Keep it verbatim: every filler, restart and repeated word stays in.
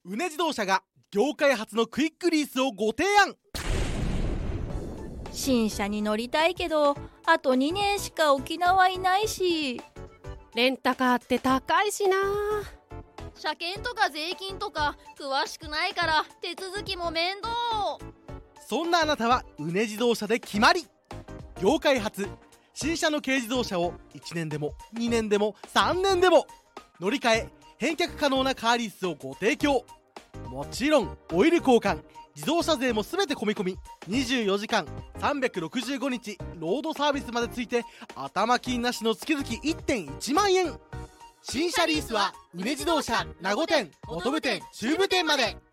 うね自動車が業界初のクイックリースをご提案。 新車に乗りたいけどあとにねんしか沖縄いないし、 レンタカーって高いしな。 車検とか税金とか詳しくないから手続きも面倒。 そんなあなたはうね自動車で決まり。業界初新車の軽自動車をいちねんでもにねんでもさんねんでも乗り換え返却可能なカーリースをご提供。もちろんオイル交換自動車税も全て込み込み、にじゅうよじかんさんびゃくろくじゅうごにちロードサービスまでついて頭金なしの月々 いってんいちまんえん。新車リースはうね自動車名護店、本部店、中部店まで。